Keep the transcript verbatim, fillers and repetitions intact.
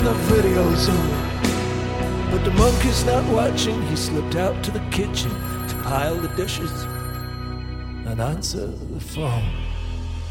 the video's on. But the monkey's not watching. He slipped out to the kitchen to pile the dishes and answer the phone.